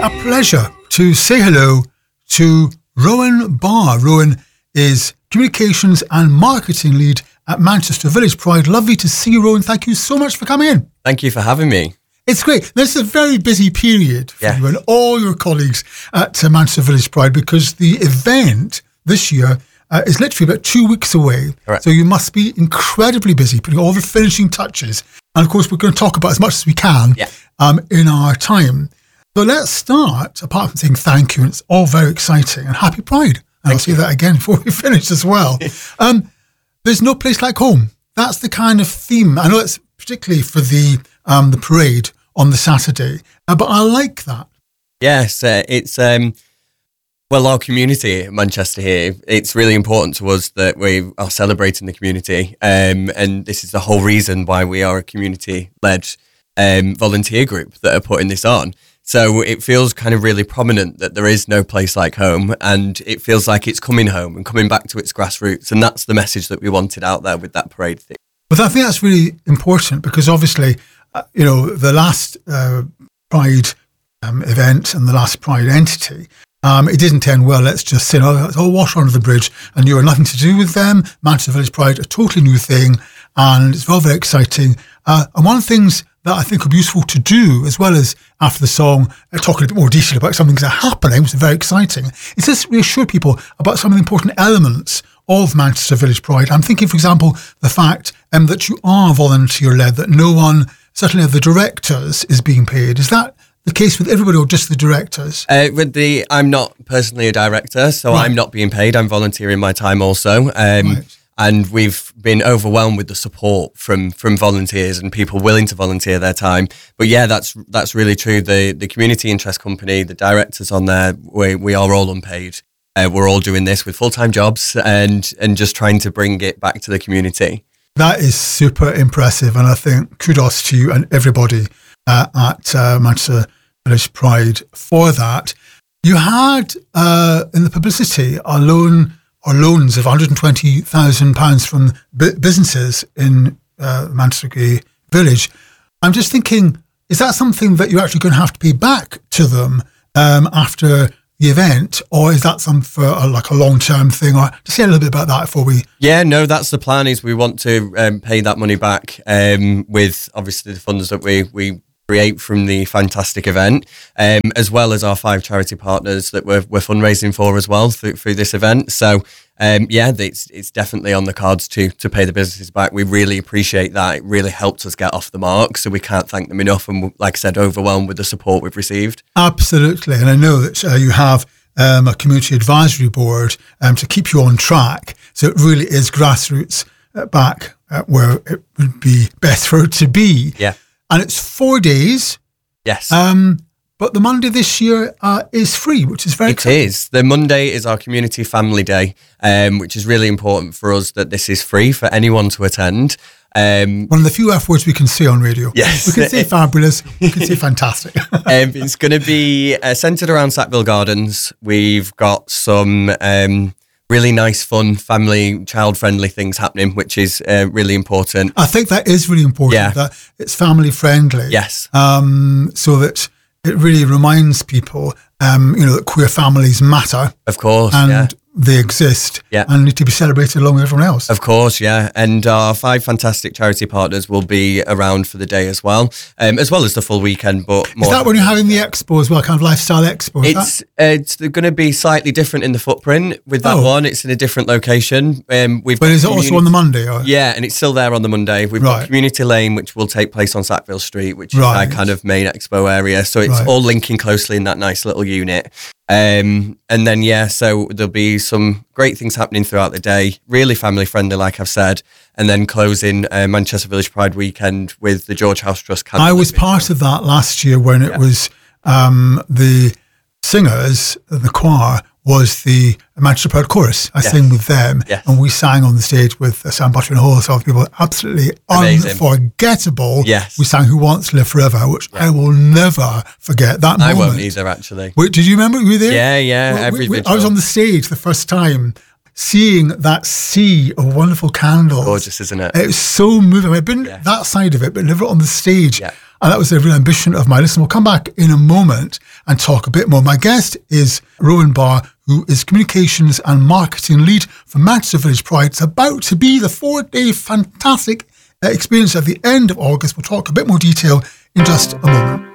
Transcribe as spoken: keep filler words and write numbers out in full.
a pleasure to say hello to Rowan Barr. Rowan is Communications and Marketing Lead at Manchester Village Pride. Lovely to see you, Rowan. Thank you so much for coming in. Thank you for having me. It's great. This is a very busy period for yeah. you and all your colleagues at uh, Manchester Village Pride, because the event this year uh, is literally about two weeks away. Correct. So you must be incredibly busy putting all the finishing touches. And of course, we're going to talk about as much as we can yeah. um, in our time. So let's start, apart from saying thank you, and it's all very exciting, and happy Pride. And thank I'll say you. that again before we finish as well. um, there's no place like home. That's the kind of theme. I know it's particularly for the um, the parade on the Saturday, uh, but I like that. Yes, uh, it's, um, well, our community at Manchester here, it's really important to us that we are celebrating the community. Um, and this is the whole reason why we are a community-led um, volunteer group that are putting this on. So it feels kind of really prominent that there is no place like home, and it feels like it's coming home and coming back to its grassroots. And that's the message that we wanted out there with that parade thing. But I think that's really important, because obviously, uh, you know, the last uh, Pride um, event and the last Pride entity, um, it didn't end well. Let's just say, no, it's all water under the bridge, and you had nothing to do with them. Manchester Village Pride, a totally new thing, and it's very, very exciting. Uh, and one of the things that I think would be useful to do, as well as after the song, uh, talking a bit more detail about some things that are happening, which is very exciting, is just reassure people about some of the important elements of Manchester Village Pride. I'm thinking, for example, the fact um, that you are volunteer-led, that no one, certainly of the directors, is being paid. Is that the case with everybody, or just the directors? Uh, with the, I'm not personally a director, so right. I'm not being paid. I'm volunteering my time also. Um, right. And we've been overwhelmed with the support from from volunteers and people willing to volunteer their time. But yeah, that's that's really true. The the community interest company, the directors on there, we we are all unpaid. Uh, we're all doing this with full-time jobs and and just trying to bring it back to the community. That is super impressive, and I think kudos to you and everybody uh, at uh, Manchester Village Pride for that. You had uh, in the publicity a loan or loans of one hundred twenty thousand pounds from b- businesses in uh, Manchester Village. I'm just thinking, is that something that you're actually going to have to pay back to them um, after the event, or is that some for a, like a long-term thing? Or just say a little bit about that before we... Yeah, no, that's the plan, is we want to um, pay that money back um, with obviously the funds that we, we create from the fantastic event, um, as well as our five charity partners that we're, we're fundraising for as well through, through this event. So um, yeah, it's it's definitely on the cards to to pay the businesses back. We really appreciate that. It really helped us get off the mark, so we can't thank them enough. And like I said, overwhelmed with the support we've received. Absolutely. And I know that uh, you have um, a community advisory board um, to keep you on track. So it really is grassroots uh, back uh, where it would be best for it to be. Yeah. And it's four days. Yes. Um, but the Monday this year uh, is free, which is very It exciting. is. The Monday is our community family day, um, which is really important for us that this is free for anyone to attend. Um, One of the few F words we can say on radio. Yes. We can say fabulous, we can say fantastic. um, it's going to be uh, centred around Sackville Gardens. We've got some... Um, really nice, fun, family, child-friendly things happening, which is uh, really important. I think that is really important, yeah. that it's family-friendly. Yes. Um, so that it really reminds people, um, you know, that queer families matter. Of course, and yeah. they exist yeah. and need to be celebrated along with everyone else. Of course, yeah. And our five fantastic charity partners will be around for the day as well, um, as well as the full weekend. But more is that when you're having the expo as well, kind of lifestyle expo? It's uh, it's going to be slightly different in the footprint with that oh. one. It's in a different location. Um, we've but got is it community- also on the Monday? Or? Yeah, and it's still there on the Monday. We've right. got Community Lane, which will take place on Sackville Street, which right. is our kind of main expo area. So it's right. all linking closely in that nice little unit. Um, and then, yeah, so there'll be some great things happening throughout the day, really family friendly, like I've said, and then closing uh, Manchester Village Pride weekend with the George House Trust. I was part of that last year when it yeah. was um, the singers, the choir, was the Manchester Pride Chorus. I yes. sang with them, yes. and we sang on the stage with uh, Sam Butcher and a whole host of people. Absolutely Amazing. Unforgettable. Yes. We sang Who Wants to Live Forever, which yeah. I will never forget. That I moment. won't either, actually. Wait, did you remember? Were you there? Yeah, yeah. Well, every we, visual. I was on the stage the first time, seeing that sea of wonderful candles. Gorgeous, isn't it? It was so moving. I've been yeah. that side of it, but never on the stage. Yeah. And that was the real ambition of my list. And we'll come back in a moment and talk a bit more. My guest is Rowan Barr, who is Communications and Marketing Lead for Manchester Village Pride. It's about to be the four-day fantastic experience at the end of August. We'll talk a bit more detail in just a moment.